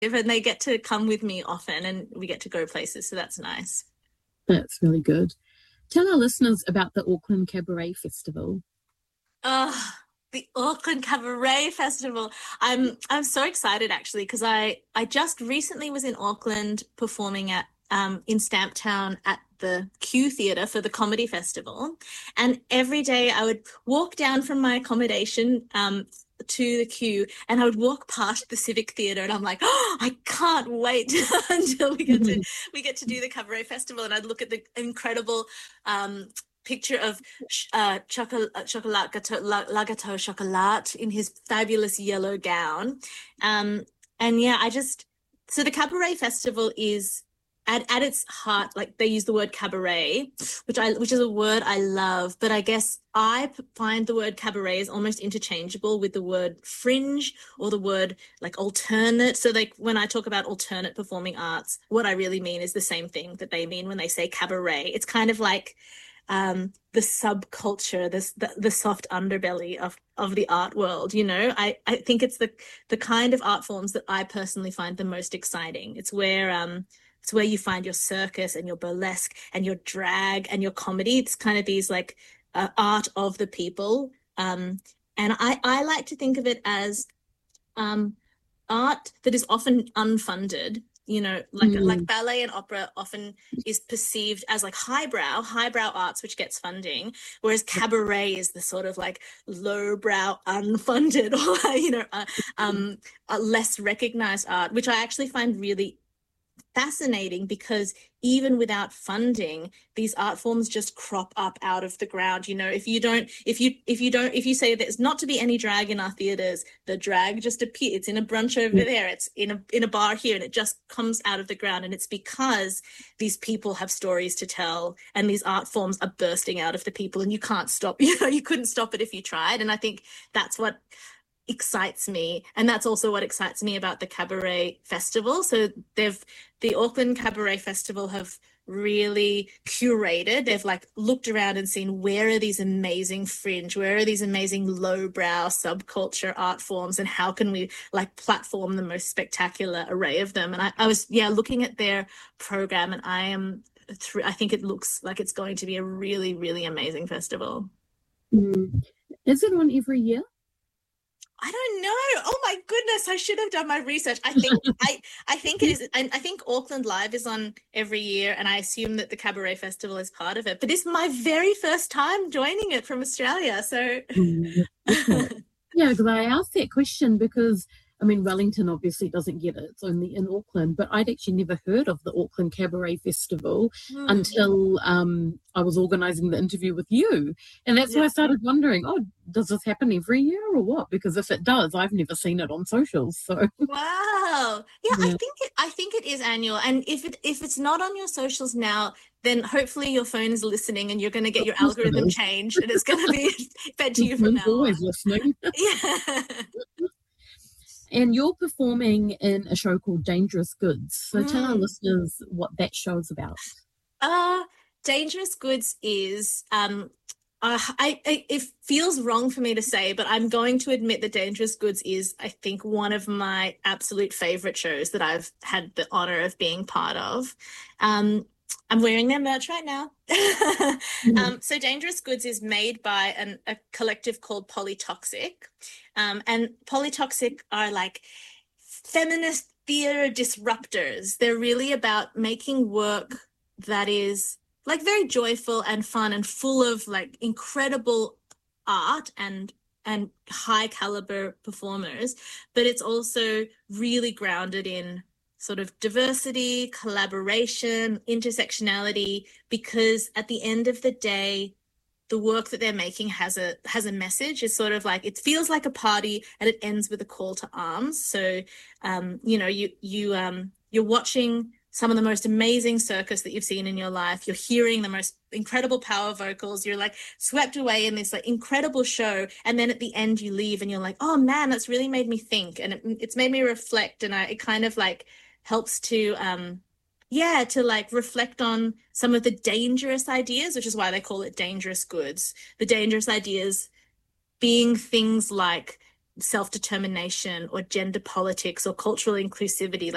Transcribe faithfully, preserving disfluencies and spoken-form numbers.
and they get to come with me often and we get to go places. So that's nice. That's really good. Tell our listeners about the Auckland Cabaret Festival. Oh, the Auckland Cabaret Festival. I'm I'm so excited actually because I I just recently was in Auckland performing at um in Stamptown at the Q Theatre for the comedy festival, and every day I would walk down from my accommodation um to the queue and I would walk past the Civic Theatre and I'm like, oh, I can't wait until we get to we get to do the Cabaret Festival, and I'd look at the incredible um picture of uh, Chocolat, Chocolat Gateau, Lagateau Chocolat in his fabulous yellow gown. Um, and yeah, I just, so the Cabaret Festival is at, at its heart, like they use the word cabaret, which I, which is a word I love, but I guess I find the word cabaret is almost interchangeable with the word fringe or the word like alternate. So like when I talk about alternate performing arts, what I really mean is the same thing that they mean when they say cabaret. It's kind of like, um, the subculture, this the, the soft underbelly of, of the art world, you know. I, I think it's the the kind of art forms that I personally find the most exciting. It's where um it's where you find your circus and your burlesque and your drag and your comedy. It's kind of these like uh, art of the people. Um, and I, I like to think of it as um art that is often unfunded, you know, like mm. like ballet and opera often is perceived as like highbrow, highbrow arts, which gets funding, whereas cabaret is the sort of like lowbrow, unfunded, or, you know, uh, um, uh, less recognized art, which I actually find really fascinating because even without funding, these art forms just crop up out of the ground. You know, if you don't, if you, if you don't, if you say there's not to be any drag in our theaters, the drag just appears. It's in a brunch over there. It's in a, in a bar here, and it just comes out of the ground. And it's because these people have stories to tell and these art forms are bursting out of the people, and you can't stop, you know, you couldn't stop it if you tried. And I think that's what excites me, and that's also what excites me about the Cabaret Festival. So they've the Auckland Cabaret Festival have really curated, they've like looked around and seen where are these amazing fringe, where are these amazing lowbrow subculture art forms, and how can we like platform the most spectacular array of them. And I, I was yeah looking at their program, and I am th- I think it looks like it's going to be a really really amazing festival. Mm. Is it on every year? I don't know. Oh my goodness, I should have done my research. I think I I think it is. I, I think Auckland Live is on every year, and I assume that the Cabaret Festival is part of it. But it's my very first time joining it from Australia, so yeah, because I asked that question because I mean Wellington obviously doesn't get it; it's only in Auckland. But I'd actually never heard of the Auckland Cabaret Festival mm. until um, I was organising the interview with you, and that's yeah. why I started wondering, oh, does this happen every year or what? Because if it does, I've never seen it on socials. So wow, yeah, yeah. I think it, I think it is annual, and if it if it's not on your socials now, then hopefully your phone is listening, and you're going to get your algorithm changed, and it's going to be fed to you from now always on. Listening. Yeah. And you're performing in a show called Dangerous Goods. So mm. tell our listeners what that show's about. Uh, Dangerous Goods is, um, uh, I, I, it feels wrong for me to say, but I'm going to admit that Dangerous Goods is, I think, one of my absolute favourite shows that I've had the honour of being part of. Um, I'm wearing their merch right now. mm. um, so Dangerous Goods is made by an, a collective called Polytoxic. Um, and Polytoxic are like feminist theatre disruptors. They're really about making work that is like very joyful and fun and full of like incredible art and and high caliber performers. But it's also really grounded in sort of diversity, collaboration, intersectionality, because at the end of the day, the work that they're making has a has a message. It's sort of like, it feels like a party and it ends with a call to arms. So, um, you know, you, you, um, you're watching some of the most amazing circus that you've seen in your life. You're hearing the most incredible power vocals. You're like swept away in this like incredible show. And then at the end you leave and you're like, oh man, that's really made me think. And it, it's made me reflect. And I, it kind of like helps to, um, yeah, to like reflect on some of the dangerous ideas, which is why they call it Dangerous Goods. The dangerous ideas being things like self-determination or gender politics or cultural inclusivity. Like